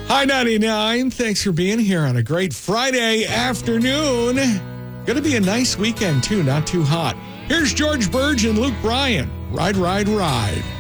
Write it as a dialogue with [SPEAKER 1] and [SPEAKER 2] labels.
[SPEAKER 1] Hi, 99. Thanks for being here on a great Friday afternoon. Going to be a nice weekend, too. Not too hot. Here's George Burge and Luke Bryan. Ride, ride, ride.